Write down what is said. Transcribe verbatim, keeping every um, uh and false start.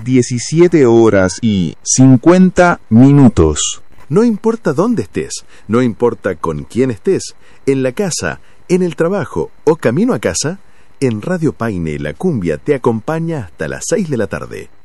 diecisiete horas y cincuenta minutos. No importa dónde estés, no importa con quién estés, en la casa, en el trabajo o camino a casa, en Radio Paine La Cumbia te acompaña hasta las seis de la tarde.